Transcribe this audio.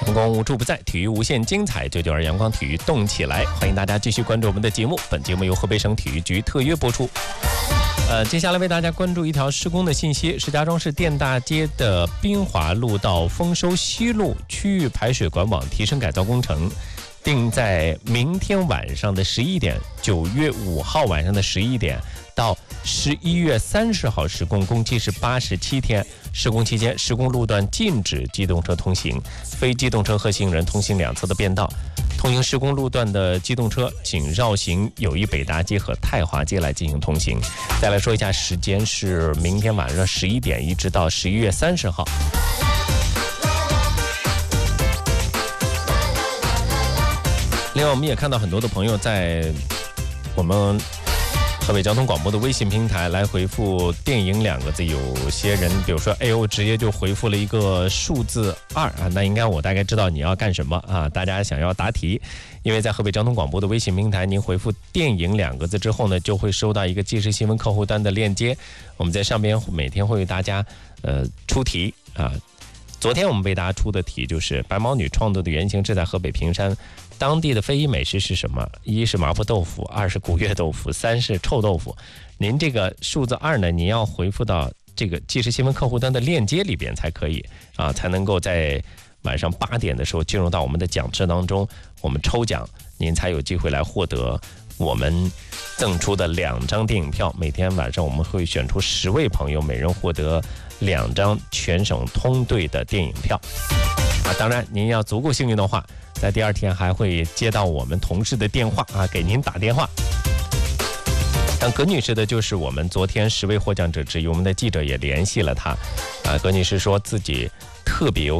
成功无处不在，体育无限精彩，992阳光体育动起来！欢迎大家继续关注我们的节目。本节目由河北省体育局特约播出。接下来为大家关注一条施工的信息：石家庄市电大街的滨华路到丰收西路区域排水管网提升改造工程，定在明天晚上的11点，9月5号晚上的11点到11月30号施工，工期是87天。施工期间，施工路段禁止机动车通行，非机动车和行人通行两侧的便道。通行施工路段的机动车请绕行友谊北大街和太华街来进行通行。再来说一下时间，是明天晚上11点一直到11月30号。另外，我们也看到很多的朋友在我们河北交通广播的微信平台来回复电影2个字，有些人比如说我直接就回复了一个数字2啊，那应该我大概知道你要干什么啊，大家想要答题。因为在河北交通广播的微信平台，您回复电影2个字之后呢，就会收到一个即时新闻客户端的链接，我们在上边每天会为大家出题啊。昨天我们为大家出的题就是白毛女创作的原型是在河北平山，当地的非遗美食是什么？1是麻婆豆腐，2是古月豆腐，3是臭豆腐。您这个数字2呢，您要回复到这个即时新闻客户端的链接里边才可以啊，才能够在晚上8点的时候进入到我们的讲池当中，我们抽奖，您才有机会来获得我们赠出的2张电影票。每天晚上我们会选出10位朋友，每人获得2张全省通兑的电影票啊。当然您要足够幸运的话，在第2天还会接到我们同事的电话啊，给您打电话。像葛女士的就是我们昨天10位获奖者之一，我们的记者也联系了她啊。葛女士说自己特别有